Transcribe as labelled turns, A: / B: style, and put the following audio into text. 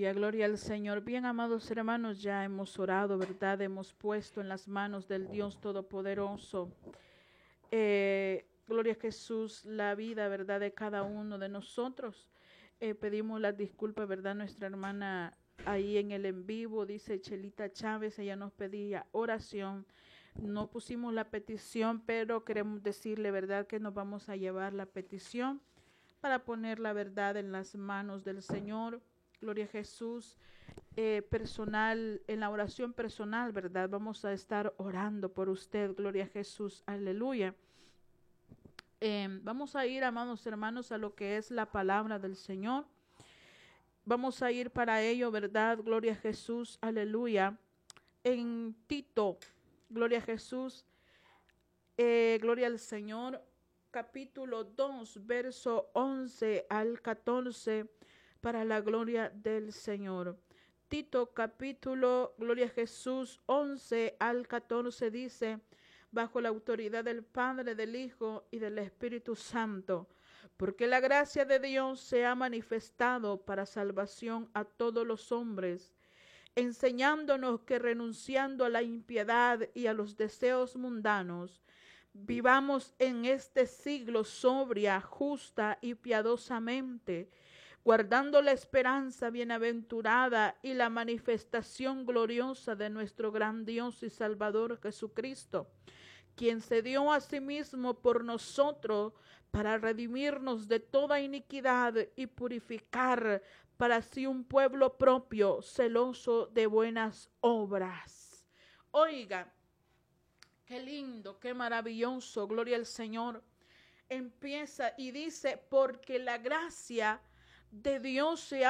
A: gloria al Señor. Bien, amados hermanos, ya hemos orado, ¿verdad? Hemos puesto en las manos del Dios Todopoderoso, gloria a Jesús, la vida, ¿verdad?, de cada uno de nosotros. Pedimos las disculpas, ¿verdad? Nuestra hermana ahí en el en vivo, dice Chelita Chávez, ella nos pedía oración. No pusimos la petición, pero queremos decirle, ¿verdad?, que nos vamos a llevar la petición para poner la verdad en las manos del Señor. Gloria a Jesús. Personal, en la oración personal, ¿verdad? Vamos a estar orando por usted. Gloria a Jesús. Aleluya. Vamos a ir, amados hermanos, a lo que es la palabra del Señor. Vamos a ir para ello, ¿verdad? Gloria a Jesús. Aleluya. En Tito, gloria a Jesús. Gloria al Señor. Capítulo 2, verso 11 al 14, para la gloria del Señor. Tito capítulo, gloria a Jesús, 11 al 14 dice: bajo la autoridad del Padre, del Hijo y del Espíritu Santo, porque la gracia de Dios se ha manifestado para salvación a todos los hombres, enseñándonos que renunciando a la impiedad y a los deseos mundanos, vivamos en este siglo sobria, justa y piadosamente, guardando la esperanza bienaventurada y la manifestación gloriosa de nuestro gran Dios y Salvador Jesucristo, quien se dio a sí mismo por nosotros para redimirnos de toda iniquidad y purificar para sí un pueblo propio, celoso de buenas obras. Oiga, qué lindo, qué maravilloso, gloria al Señor. Empieza y dice: porque la gracia de Dios se ha